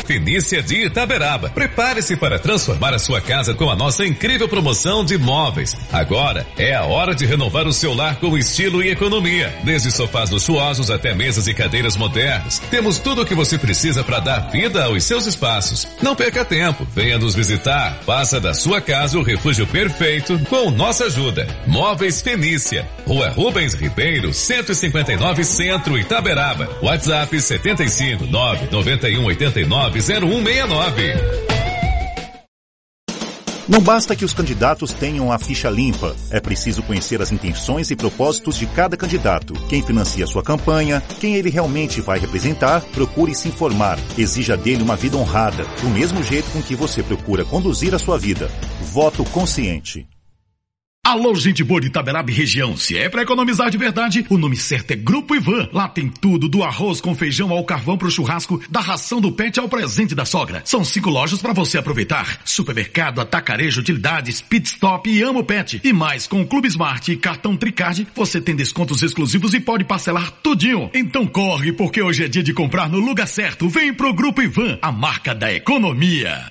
Fenícia de Itaberaba. Prepare-se para transformar a sua casa com a nossa incrível promoção de móveis. Agora é a hora de renovar o seu lar com estilo e economia. Desde sofás luxuosos até mesas e cadeiras modernas. Temos tudo o que você precisa para dar vida aos seus espaços. Não perca tempo. Venha nos visitar. Faça da sua casa o refúgio perfeito com nossa ajuda. Móveis Fenícia. Rua Rubens Ribeiro, 159 Centro, Itaberaba. WhatsApp 75991890169. Não basta que os candidatos tenham a ficha limpa. É preciso conhecer as intenções e propósitos de cada candidato. Quem financia sua campanha, quem ele realmente vai representar, procure se informar. Exija dele uma vida honrada, do mesmo jeito com que você procura conduzir a sua vida. Voto consciente. Alô, gente boa de Itaberaba e região. Se é pra economizar de verdade, o nome certo é Grupo Ivan. Lá tem tudo, do arroz com feijão ao carvão pro churrasco, da ração do pet ao presente da sogra. São 5 lojas pra você aproveitar. Supermercado, atacarejo, utilidades, pit stop e Amo Pet. E mais, com o Clube Smart e cartão Tricard, você tem descontos exclusivos e pode parcelar tudinho. Então corre, porque hoje é dia de comprar no lugar certo. Vem pro Grupo Ivan, a marca da economia.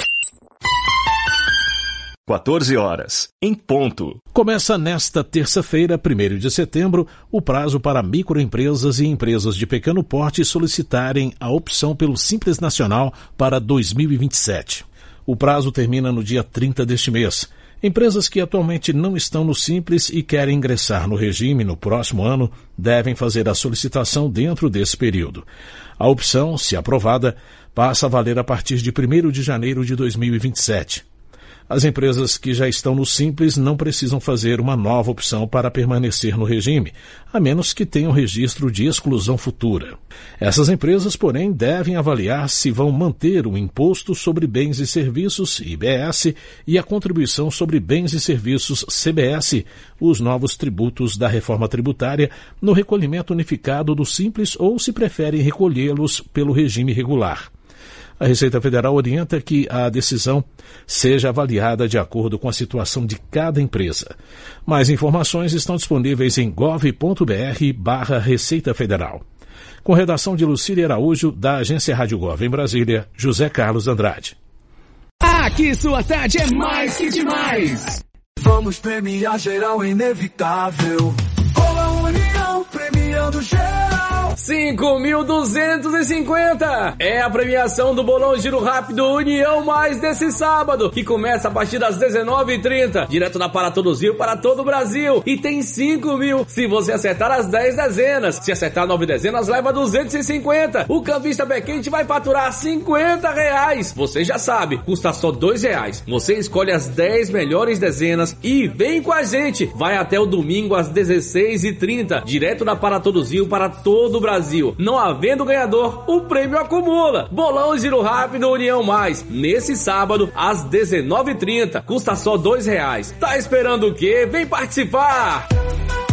14 horas, em ponto. Começa nesta terça-feira, 1º de setembro, o prazo para microempresas e empresas de pequeno porte solicitarem a opção pelo Simples Nacional para 2027. O prazo termina no dia 30 deste mês. Empresas que atualmente não estão no Simples e querem ingressar no regime no próximo ano devem fazer a solicitação dentro desse período. A opção, se aprovada, passa a valer a partir de 1º de janeiro de 2027. As empresas que já estão no Simples não precisam fazer uma nova opção para permanecer no regime, a menos que tenham registro de exclusão futura. Essas empresas, porém, devem avaliar se vão manter o Imposto sobre Bens e Serviços, IBS, e a Contribuição sobre Bens e Serviços, CBS, os novos tributos da reforma tributária, no recolhimento unificado do Simples ou se preferem recolhê-los pelo regime regular. A Receita Federal orienta que a decisão seja avaliada de acordo com a situação de cada empresa. Mais informações estão disponíveis em gov.br/Receita Federal. Com redação de Lucília Araújo, da Agência Rádio Gov em Brasília, José Carlos Andrade. Aqui sua tarde é mais que demais. Vamos premiar geral inevitável. Com a União premiando geral. 5.250 é a premiação do Bolão Giro Rápido União Mais desse sábado, que começa a partir das 19h30, direto da Para Todos Rio para todo o Brasil, e tem 5 mil se você acertar as 10 dezenas. Se acertar 9 dezenas, leva 250. O cambista Bequente vai faturar R$50. Você já sabe, custa só R$2. Você escolhe as 10 melhores dezenas e vem com a gente. Vai até o domingo às 16h30, direto da Para Todos Rio para todo o Brasil. Não havendo ganhador, o prêmio acumula. Bolão Giro Rápido União Mais, nesse sábado às 19h30, custa só R$2. Tá esperando o quê? Vem participar!